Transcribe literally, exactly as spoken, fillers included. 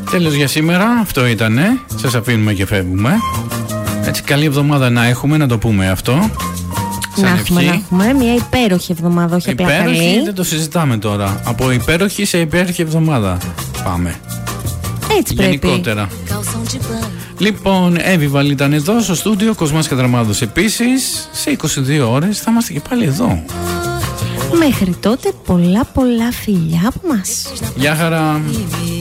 Τέλος για σήμερα, αυτό ήτανε. Σας αφήνουμε και φεύγουμε. Έτσι, καλή εβδομάδα να έχουμε, να το πούμε αυτό. Να έχουμε, να έχουμε μια υπέροχη εβδομάδα, όχι απλά καλή. Υπέροχη, δεν το συζητάμε τώρα. Από υπέροχη σε υπέροχη εβδομάδα πάμε. Έτσι πρέπει. Γενικότερα. Λοιπόν, Εύη ήταν εδώ στο στούντιο, Κοσμάς Κατραμάδος επίσης. Σε είκοσι δύο ώρες θα είμαστε και πάλι εδώ. Μέχρι τότε πολλά πολλά φιλιά από μας. Γεια χαρά.